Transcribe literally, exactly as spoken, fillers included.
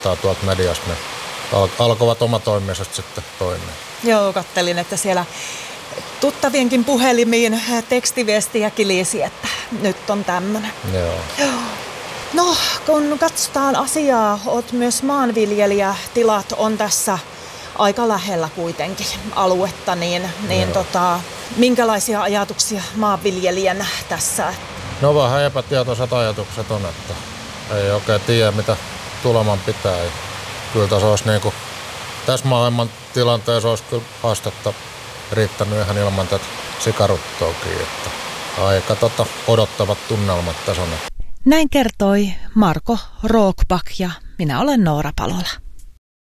ilmoittaa tuolta mediasta, ne al- alkoivat omatoimisesti sitten toimeen. Joo, kattelin, että siellä tuttavienkin puhelimiin tekstiviestiä kilisi, että nyt on tämmöinen. Joo. No, kun katsotaan asiaa, oot myös maanviljelijä, tilat on tässä aika lähellä kuitenkin aluetta, niin, niin tota, minkälaisia ajatuksia maanviljelijänä tässä? No vähän epätietoiset ajatukset on, että ei oikein tiedä mitä tuleman pitää. Kyllä tässä olisi niin kuin, tässä maailman tilanteessa olisi kyllä haastetta riittänyt ihan ilman tätä sikaruttoakin, että aika tota, odottavat tunnelmat tässä on. Näin kertoi Marko Rookbak ja minä olen Noora Palola.